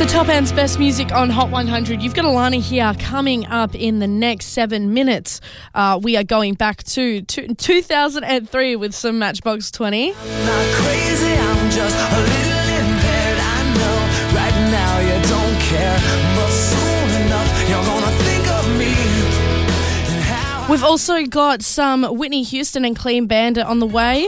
The top end's best music on Hot 100. You've got Alana here coming up in the next 7 minutes. We are going back to 2003 with some Matchbox 20. Not crazy, I'm just a little impaired. I know right now you don't care, but soon enough you're gonna think of me. We've also got some Whitney Houston and Clean Bandit on the way.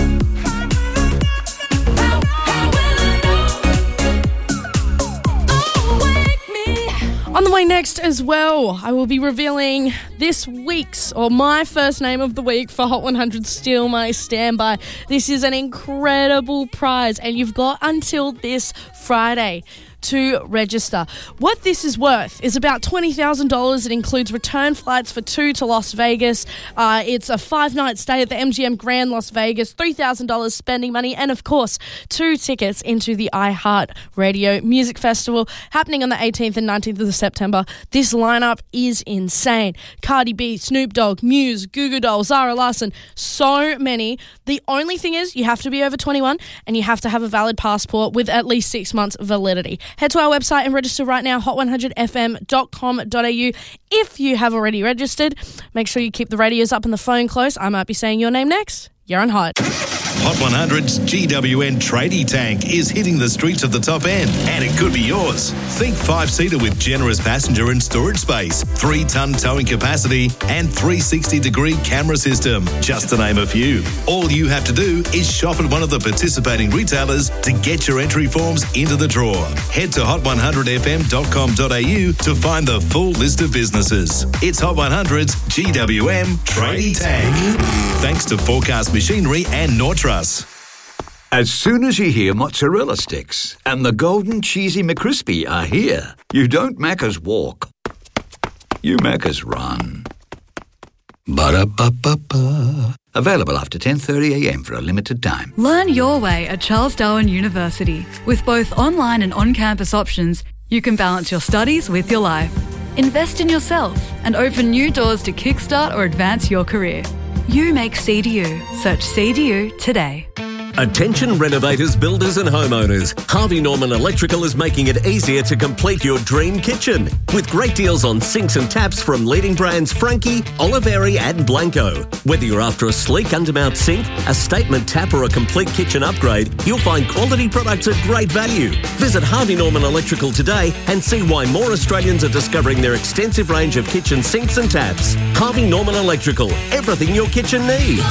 On the way next as well, I will be revealing this week's, or my first name of the week for Hot 100 Steal My Standby. This is an incredible prize, and you've got until this Friday to register. What this is worth is about $20,000. It includes return flights for 2 to Las Vegas. It's a 5-night stay at the MGM Grand Las Vegas, $3,000 spending money, and of course, 2 tickets into the iHeart Radio Music Festival happening on the 18th and 19th of September. This lineup is insane. Cardi B, Snoop Dogg, Muse, Goo Goo Dolls, Zara Larsson, so many. The only thing is you have to be over 21 and you have to have a valid passport with at least 6 months validity. Head to our website and register right now, hot100fm.com.au. If you have already registered, make sure you keep the radios up and the phone close. I might be saying your name next. You're on Hot. Hot 100's GWN Tradie Tank is hitting the streets of the top end, and it could be yours. Think 5-seater with generous passenger and storage space, 3-ton towing capacity, and 360-degree camera system, just to name a few. All you have to do is shop at one of the participating retailers to get your entry forms into the draw. Head to hot100fm.com.au to find the full list of businesses. It's Hot 100's GWM Tradie Tank. Thanks to Forecast Machinery and Nortrust. As soon as you hear mozzarella sticks and the golden cheesy McCrispy are here, you don't Macca's walk, you Macca's run. Ba-da-ba-ba-ba. Available after 10:30am for a limited time. Learn your way at Charles Darwin University. With both online and on-campus options, you can balance your studies with your life. Invest in yourself and open new doors to kickstart or advance your career. You make CDU. Search CDU today. Attention renovators, builders and homeowners. Harvey Norman Electrical is making it easier to complete your dream kitchen. With great deals on sinks and taps from leading brands Frankie, Oliveri and Blanco. Whether you're after a sleek undermount sink, a statement tap or a complete kitchen upgrade, you'll find quality products at great value. Visit Harvey Norman Electrical today and see why more Australians are discovering their extensive range of kitchen sinks and taps. Harvey Norman Electrical. Everything your kitchen needs.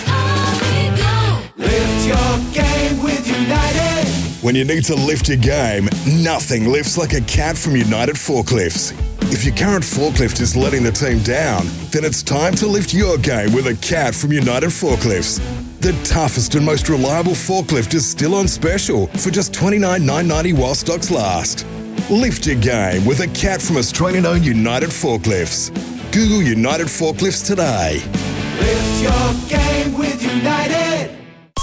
Lift your game with United. When you need to lift your game, nothing lifts like a cat from United Forklifts. If your current forklift is letting the team down, then it's time to lift your game with a cat from United Forklifts. The toughest and most reliable forklift is still on special for just $29,990 while stocks last. Lift your game with a cat from Australian-owned United Forklifts. Google United Forklifts today. Lift your game with United.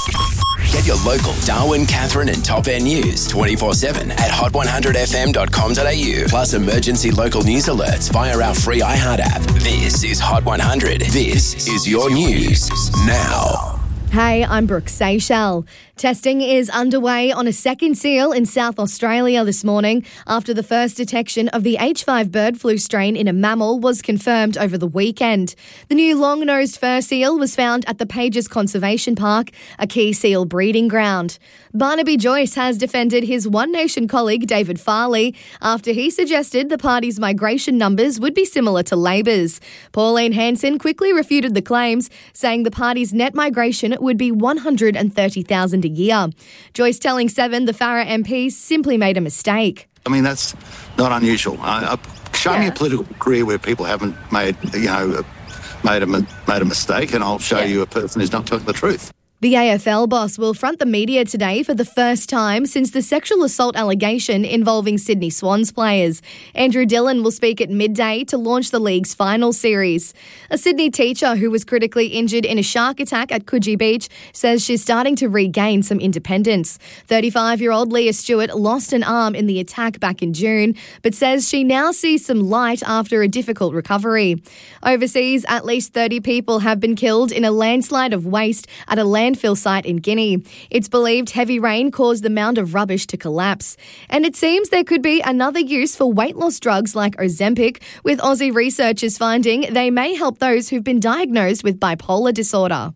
Get your local Darwin, Catherine and Top End news 24/7 at hot100fm.com.au. Plus emergency local news alerts via our free iHeart app. This is Hot 100. This is your news now. Hey, I'm Brooke Seychelles. Testing is underway on a second seal in South Australia this morning after the first detection of the H5 bird flu strain in a mammal was confirmed over the weekend. The new long-nosed fur seal was found at the Pages Conservation Park, a key seal breeding ground. Barnaby Joyce has defended his One Nation colleague David Farley after he suggested the party's migration numbers would be similar to Labor's. Pauline Hanson quickly refuted the claims, saying the party's net migration would be 130,000 a year. Joyce telling Seven the Farrer MP simply made a mistake. I mean, that's not unusual. Show me a political career where people haven't made a mistake, and I'll show you a person who's not telling the truth. The AFL boss will front the media today for the first time since the sexual assault allegation involving Sydney Swans players. Andrew Dillon will speak at midday to launch the league's final series. A Sydney teacher who was critically injured in a shark attack at Coogee Beach says she's starting to regain some independence. 35-year-old Leah Stewart lost an arm in the attack back in June, but says she now sees some light after a difficult recovery. Overseas, at least 30 people have been killed in a landslide of waste at a landfill landfill site in Guinea. It's believed heavy rain caused the mound of rubbish to collapse. And it seems there could be another use for weight loss drugs like Ozempic, with Aussie researchers finding they may help those who've been diagnosed with bipolar disorder.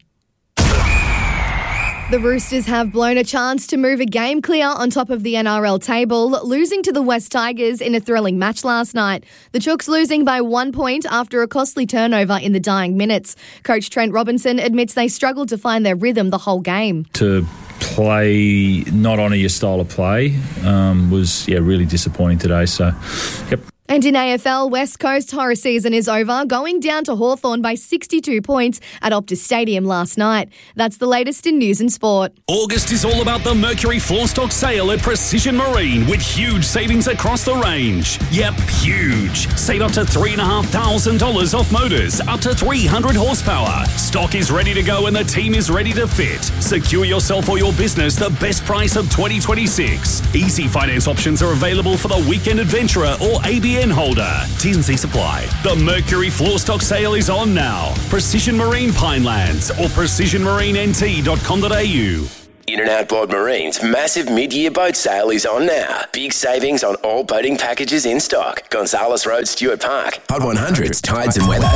The Roosters have blown a chance to move a game clear on top of the NRL table, losing to the West Tigers in a thrilling match last night. The Chooks losing by 1 point after a costly turnover in the dying minutes. Coach Trent Robinson admits they struggled to find their rhythm the whole game. To play not honour your style of play was really disappointing today. So, yep. And in AFL, West Coast horror season is over, going down to Hawthorn by 62 points at Optus Stadium last night. That's the latest in news and sport. August is all about the Mercury Floor Stock sale at Precision Marine with huge savings across the range. Yep, huge. Save up to $3,500 off motors, up to 300 horsepower. Stock is ready to go and the team is ready to fit. Secure yourself or your business the best price of 2026. Easy finance options are available for the weekend adventurer or ABN holder. T&C supply. The Mercury Floor Stock sale is on now. Precision Marine Pinelands or precisionmarinent.com.au. In and Outboard Marine's massive mid-year boat sale is on now. Big savings on all boating packages in stock. Gonzales Road, Stuart Park. Hot 100's Tides and Weather.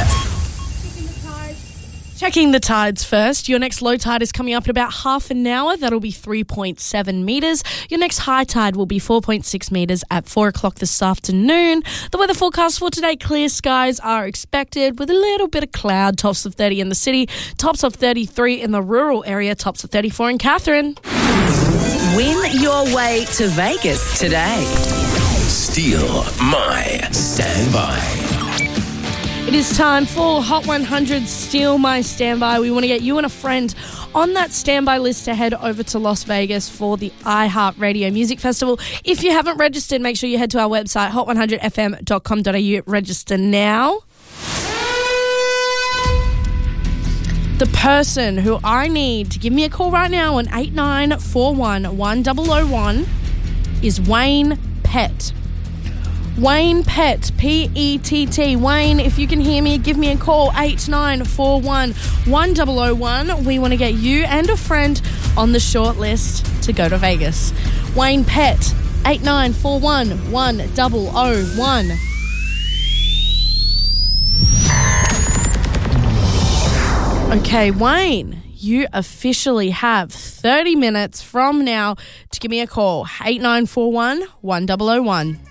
Checking the tides first. Your next low tide is coming up in about half an hour. That'll be 3.7 metres. Your next high tide will be 4.6 metres at 4 o'clock this afternoon. The weather forecast for today, clear skies are expected with a little bit of cloud. Tops of 30 in the city, tops of 33 in the rural area, tops of 34 in Katherine. Win your way to Vegas today. Steal my standby. It is time for Hot 100 Steal My Standby. We want to get you and a friend on that standby list to head over to Las Vegas for the iHeartRadio Music Festival. If you haven't registered, make sure you head to our website, hot100fm.com.au. Register now. The person who I need to give me a call right now on 8941 1001 is Wayne Pett. Wayne Pett, P-E-T-T. Wayne, if you can hear me, give me a call, 8941 1001. We want to get you and a friend on the short list to go to Vegas. Wayne Pett, 8941 1001. Okay, Wayne, you officially have 30 minutes from now to give me a call, 8941 1001.